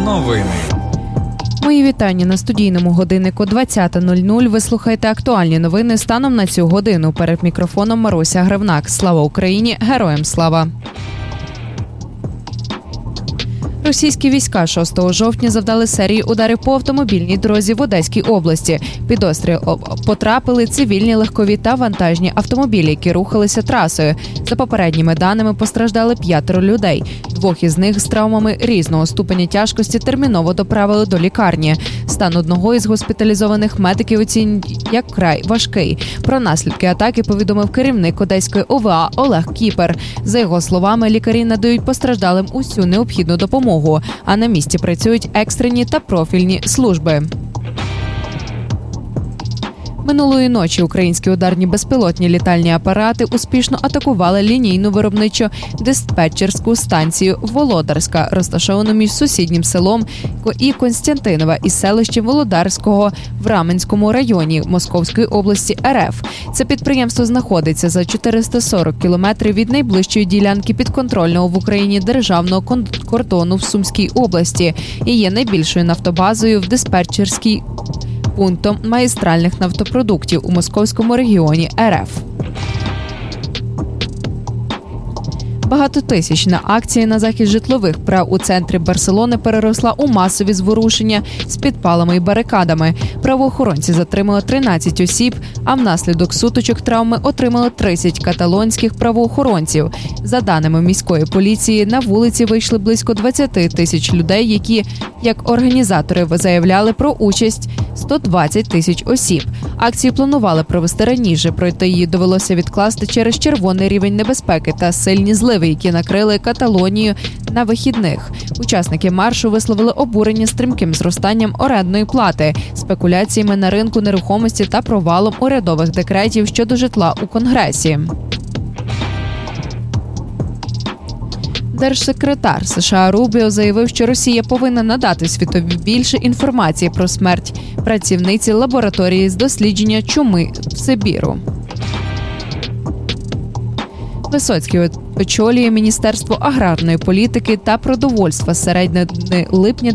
Новини. Мої вітання на студійному годиннику 20:00. Ви слухаєте актуальні новини станом на цю годину. Перед мікрофоном Маруся Гривнак. Слава Україні! Героям слава! Російські війська 6 жовтня завдали серії ударів по автомобільній дорозі в Одеській області. Під обстріл потрапили цивільні легкові та вантажні автомобілі, які рухалися трасою. За попередніми даними, постраждали 5 людей. 2 із них з травмами різного ступеня тяжкості терміново доправили до лікарні. Стан одного із госпіталізованих медиків оцінюють як вкрай важкий. Про наслідки атаки повідомив керівник Одеської ОВА Олег Кіпер. За його словами, лікарі надають постраждалим усю необхідну допомогу, а на місці працюють екстрені та профільні служби. Минулої ночі українські ударні безпілотні літальні апарати успішно атакували лінійну виробничо-диспетчерську станцію Володарська, розташовану між сусіднім селом і Константинове із селищем Володарського в Раменському районі Московської області РФ. Це підприємство знаходиться за 440 кілометрів від найближчої ділянки підконтрольного в Україні державного кордону в Сумській області і є найбільшою нафтобазою в диспетчерській пунктом магістральних нафтопродуктів у Московському регіоні РФ. Багатотисячна акція на захист житлових прав у центрі Барселони переросла у масові зворушення з підпалами і барикадами. Правоохоронці затримали 13 осіб, а внаслідок сутичок травми отримали 30 каталонських правоохоронців. За даними міської поліції, на вулиці вийшли близько 20 тисяч людей, які, як організатори, заявляли про участь 120 тисяч осіб. Акцію планували провести раніше, проте її довелося відкласти через червоний рівень небезпеки та сильні зливи, які накрили Каталонію на вихідних. Учасники маршу висловили обурення стрімким зростанням орендної плати, спекуляціями на ринку нерухомості та провалом урядових декретів щодо житла у Конгресі. Держсекретар США Рубіо заявив, що Росія повинна надати світові більше інформації про смерть працівниці лабораторії з дослідження чуми в Сибіру. Висоцький очолює Міністерство аграрної політики та продовольства з середини липня